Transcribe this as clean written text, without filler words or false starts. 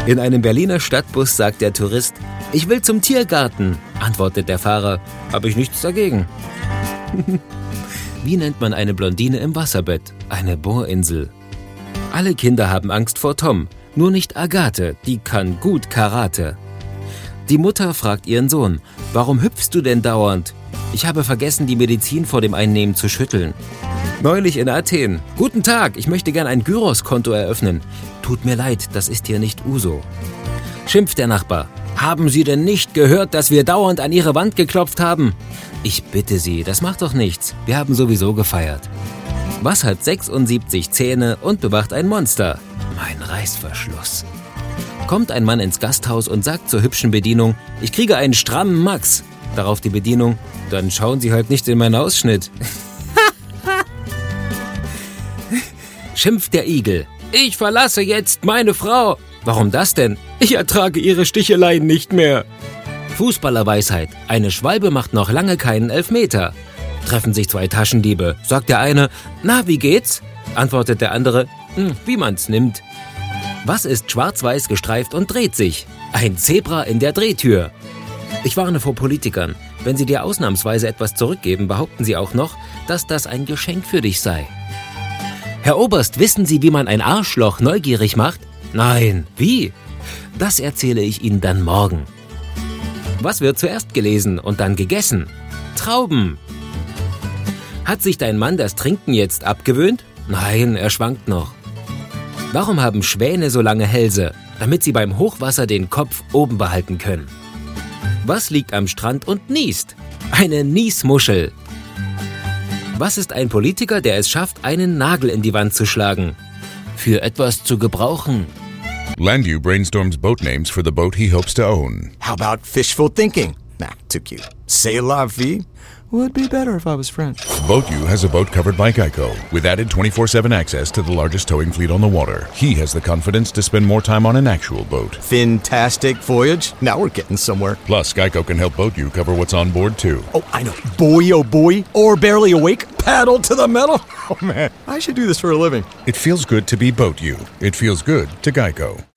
In einem Berliner Stadtbus sagt der Tourist: Ich will zum Tiergarten. Antwortet der Fahrer: Habe ich nichts dagegen. Wie nennt man eine Blondine im Wasserbett? Eine Bohrinsel. Alle Kinder haben Angst vor Tom, nur nicht Agathe, die kann gut Karate. Die Mutter fragt ihren Sohn: Warum hüpfst du denn dauernd? Ich habe vergessen, die Medizin vor dem Einnehmen zu schütteln. Neulich in Athen: Guten Tag, ich möchte gern ein Gyros-Konto eröffnen. Tut mir leid, das ist hier nicht Uso. Schimpft der Nachbar: Haben Sie denn nicht gehört, dass wir dauernd an Ihre Wand geklopft haben? Ich bitte Sie, das macht doch nichts. Wir haben sowieso gefeiert. Was hat 76 Zähne und bewacht ein Monster? Mein Reißverschluss. Kommt ein Mann ins Gasthaus und sagt zur hübschen Bedienung: Ich kriege einen strammen Max. Darauf die Bedienung: Dann schauen Sie halt nicht in meinen Ausschnitt. Schimpft der Igel: Ich verlasse jetzt meine Frau. Warum das denn? Ich ertrage ihre Sticheleien nicht mehr. Fußballerweisheit: Eine Schwalbe macht noch lange keinen Elfmeter. Treffen sich zwei Taschendiebe. Sagt der eine: Na, wie geht's? Antwortet der andere: Wie man's nimmt. Was ist schwarz-weiß gestreift und dreht sich? Ein Zebra in der Drehtür. Ich warne vor Politikern: Wenn sie dir ausnahmsweise etwas zurückgeben, behaupten sie auch noch, dass das ein Geschenk für dich sei. Herr Oberst, wissen Sie, wie man ein Arschloch neugierig macht? Nein, wie? Das erzähle ich Ihnen dann morgen. Was wird zuerst gelesen und dann gegessen? Trauben. Hat sich dein Mann das Trinken jetzt abgewöhnt? Nein, er schwankt noch. Warum haben Schwäne so lange Hälse? Damit sie beim Hochwasser den Kopf oben behalten können. Was liegt am Strand und niest? Eine Niesmuschel. Was ist ein Politiker, der es schafft, einen Nagel in die Wand zu schlagen? Für etwas zu gebrauchen. Landu brainstorms boat names for the boat he hopes to own. How about fishful thinking? Nah, too cute. C'est la vie? Would be better if I was French. BoatU has a boat covered by Geico, with added 24/7 access to the largest towing fleet on the water. He has the confidence to spend more time on an actual boat. Fantastic voyage. Now we're getting somewhere. Plus, Geico can help BoatU cover what's on board, too. Oh, I know. Boy, oh boy. Or barely awake. Paddle to the metal. Oh, man. I should do this for a living. It feels good to be BoatU. It feels good to Geico.